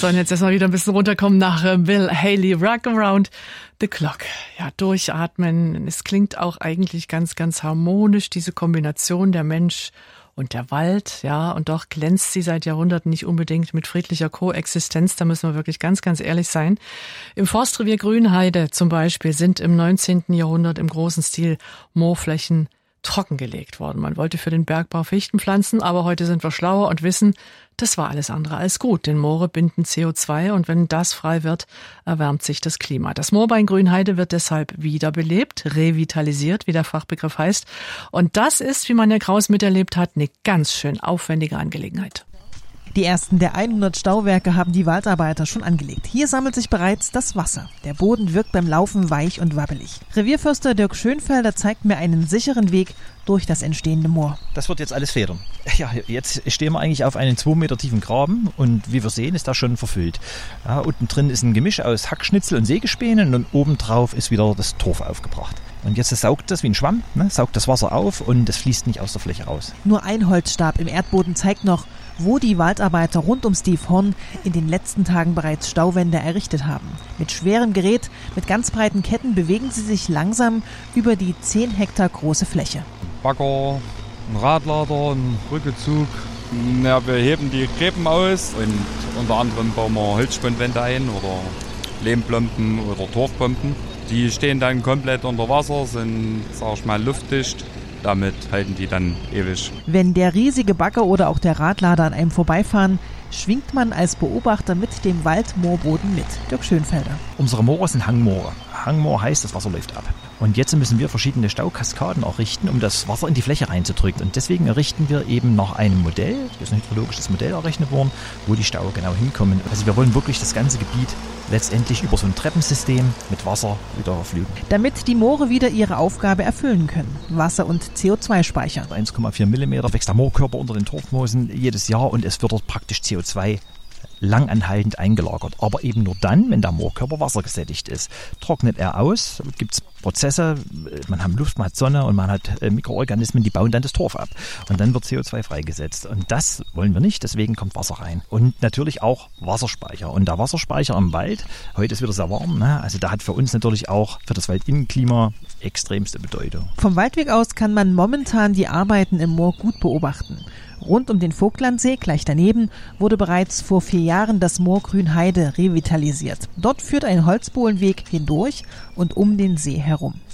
So, und jetzt erstmal wieder ein bisschen runterkommen nach Bill Haley, Rock Around the Clock. Ja, durchatmen. Es klingt auch eigentlich ganz, ganz harmonisch, diese Kombination der Mensch und der Wald, ja, und doch glänzt sie seit Jahrhunderten nicht unbedingt mit friedlicher Koexistenz. Da müssen wir wirklich ganz, ganz ehrlich sein. Im Forstrevier Grünheide zum Beispiel sind im 19. Jahrhundert im großen Stil Moorflächen trockengelegt worden. Man wollte für den Bergbau Fichten pflanzen, aber heute sind wir schlauer und wissen, das war alles andere als gut, denn Moore binden CO2 und wenn das frei wird, erwärmt sich das Klima. Das Moorbein Grünheide wird deshalb wiederbelebt, revitalisiert, wie der Fachbegriff heißt. Und das ist, wie man ja Kraus miterlebt hat, eine ganz schön aufwendige Angelegenheit. Die ersten der 100 Stauwerke haben die Waldarbeiter schon angelegt. Hier sammelt sich bereits das Wasser. Der Boden wirkt beim Laufen weich und wabbelig. Revierförster Dirk Schönfelder zeigt mir einen sicheren Weg durch das entstehende Moor. Das wird jetzt alles federn. Ja, jetzt stehen wir eigentlich auf einem 2 Meter tiefen Graben und wie wir sehen, ist das schon verfüllt. Ja, unten drin ist ein Gemisch aus Hackschnitzel und Sägespänen und obendrauf ist wieder das Torf aufgebracht. Und jetzt saugt das wie ein Schwamm, saugt das Wasser auf und es fließt nicht aus der Fläche raus. Nur ein Holzstab im Erdboden zeigt noch, wo die Waldarbeiter rund um Steve Horn in den letzten Tagen bereits Stauwände errichtet haben. Mit schwerem Gerät, mit ganz breiten Ketten bewegen sie sich langsam über die 10 Hektar große Fläche. Bagger, ein Radlader, ein Rückezug. Ja, wir heben die Gräben aus und unter anderem bauen wir Holzspundwände ein oder Lehmplomben oder Torfpompen. Die stehen dann komplett unter Wasser, sind, sag ich mal, luftdicht. Damit halten die dann ewig. Wenn der riesige Bagger oder auch der Radlader an einem vorbeifahren, schwingt man als Beobachter mit dem Waldmoorboden mit. Dirk Schönfelder. Unsere Moore sind Hangmoore. Hangmoor heißt, das Wasser läuft ab. Und jetzt müssen wir verschiedene Staukaskaden errichten, um das Wasser in die Fläche reinzudrücken. Und deswegen errichten wir eben nach einem Modell, hier ist ein hydrologisches Modell errechnet worden, wo die Staue genau hinkommen. Also wir wollen wirklich das ganze Gebiet letztendlich über so ein Treppensystem mit Wasser wieder verflügen. Damit die Moore wieder ihre Aufgabe erfüllen können. Wasser und CO2 speichern. 1,4 Millimeter wächst der Moorkörper unter den Torfmoosen jedes Jahr und es wird dort praktisch CO2 langanhaltend eingelagert. Aber eben nur dann, wenn der Moorkörper wassergesättigt ist. Trocknet er aus, gibt es Prozesse, man hat Luft, man hat Sonne und man hat Mikroorganismen, die bauen dann das Torf ab. Und dann wird CO2 freigesetzt. Und das wollen wir nicht, deswegen kommt Wasser rein. Und natürlich auch Wasserspeicher. Und der Wasserspeicher im Wald, heute ist wieder sehr warm, also da hat für uns natürlich auch für das Waldinnenklima extremste Bedeutung. Vom Waldweg aus kann man momentan die Arbeiten im Moor gut beobachten. Rund um den Vogtlandsee, gleich daneben, wurde bereits vor 4 Jahren das Moor Grünheide revitalisiert. Dort führt ein Holzbohlenweg hindurch und um den See herum.